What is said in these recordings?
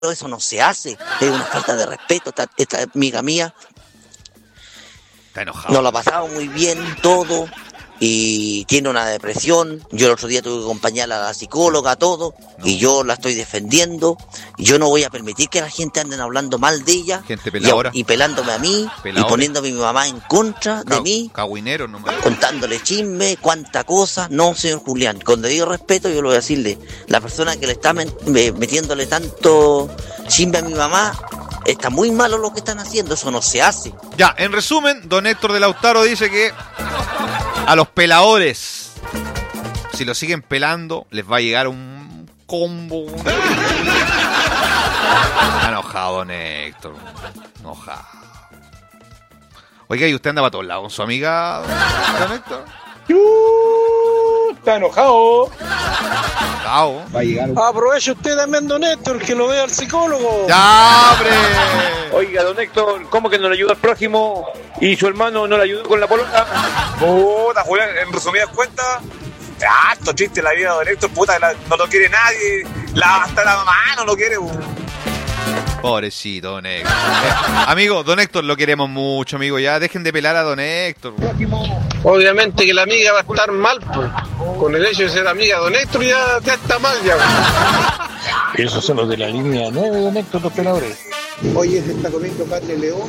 eso no se hace, es una falta de respeto. Esta amiga mía está enojado. nos lo ha pasado muy bien todo y tiene una depresión. Yo el otro día tuve que acompañarla a la psicóloga, todo, y yo la estoy defendiendo. Yo no voy a permitir que la gente anden hablando mal de ella y pelándome a mí y poniéndome a mi mamá en contra de mí, cagüinero nomás, contándole chisme, cuánta cosa. No, señor Julián, con debido respeto yo lo voy a decirle, la persona que le está metiéndole tanto chisme a mi mamá, está muy malo lo que están haciendo, eso no se hace. Ya, en resumen, don Héctor de Lautaro dice que a los peladores, si lo siguen pelando, les va a llegar un combo. Está enojado, don Héctor. Enojado. Oiga, ¿y usted anda para todos lados con su amiga, don Héctor? Está enojado. Va a llegar Aproveche usted también, don Héctor, que lo vea al psicólogo. ¡Ya, hombre! Oiga, don Héctor, ¿cómo que no le ayuda al prójimo y su hermano no le ayudó con la polola? Puta, Julián, en resumidas cuentas, harto triste la vida de don Héctor, puta, no lo quiere nadie, hasta la mamá no lo quiere. Pobrecito, don Héctor. Amigo, don Héctor, lo queremos mucho, amigo. Ya dejen de pelar a don Héctor. Obviamente que la amiga va a estar mal, pues. Con el hecho de ser amiga de don Héctor ya está mal, ya. Esos son los de la línea 9, don Héctor, los peladores. Oye, se está comiendo carne león.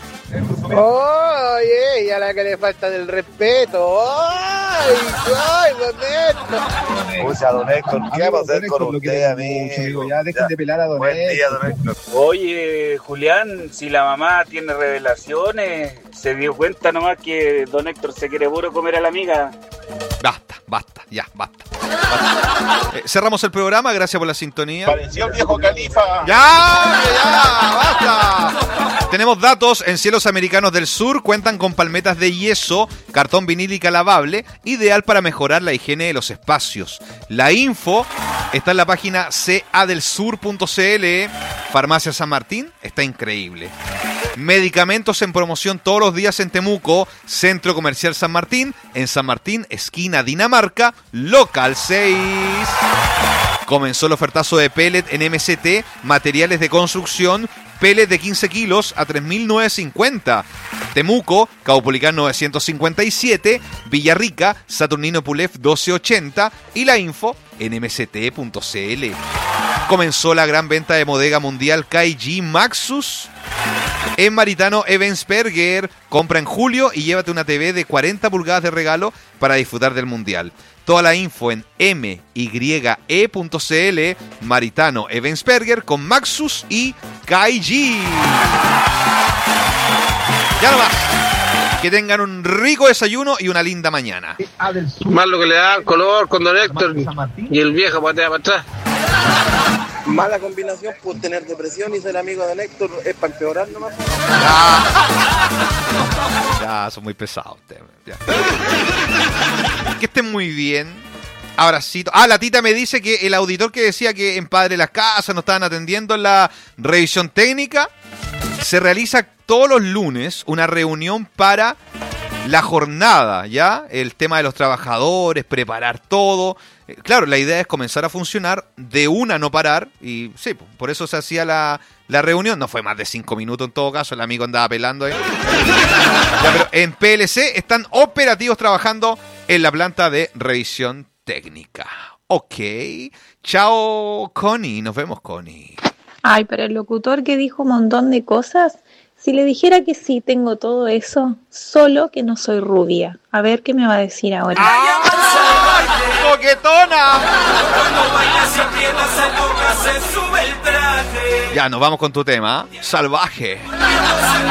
Oye, a la que le falta del respeto. ¡Ay, don Héctor! O sea, don Héctor, ¿qué va a hacer con usted, amigo? Ya dejen de pelar a don Héctor. Buen día, don Héctor. Oye, Julián, si la mamá tiene revelaciones, se dio cuenta nomás que don Héctor se quiere puro comer a la amiga. Basta. Cerramos el programa, gracias por la sintonía. Pareció el viejo califa. ¡Ya! ¡Basta! Tenemos datos en cielos americanos del sur, cuentan con palmetas de yeso, cartón vinílica lavable, ideal para mejorar la higiene de los espacios. La info está en la página cadelsur.cl. Farmacia San Martín, está increíble. Medicamentos en promoción todos los días en Temuco, Centro Comercial San Martín, en San Martín, esquina Dinamarca, local 6. Comenzó el ofertazo de pellet en MCT, materiales de construcción, pellet de 15 kilos a 3.950. Temuco, Caupolicán 957, Villarrica, Saturnino Pulef 1280 y la info en mct.cl. Comenzó la gran venta de bodega mundial KG Maxus en Maritano Ebensberger. Compra en julio y llévate una TV de 40 pulgadas de regalo para disfrutar del mundial. Toda la info en mye.cl. Maritano Ebensberger con Maxus y KG. Ya nomás. Que tengan un rico desayuno y una linda mañana. Más lo que le da color con don Héctor y el viejo patea para atrás. Mala combinación, pues tener depresión y ser amigo de Héctor es para empeorar nomás. Ya, son muy pesados ustedes. Que estén muy bien. Abracito. La tita me dice que el auditor que decía que en Padre Las Casas no estaban atendiendo la revisión técnica, se realiza todos los lunes una reunión para la jornada, ¿ya? El tema de los trabajadores, preparar todo. Claro, la idea es comenzar a funcionar de una, no parar. Y sí, por eso se hacía la reunión. No fue más de 5 minutos en todo caso. El amigo andaba pelando ahí. Ya, pero en PLC están operativos trabajando en la planta de revisión técnica. Ok. Chao, Connie. Nos vemos, Connie. Ay, pero el locutor que dijo un montón de cosas, si le dijera que sí, tengo todo eso, solo que no soy rubia. A ver qué me va a decir ahora. ¡Ay, coquetona! Ya, nos vamos con tu tema. Salvaje.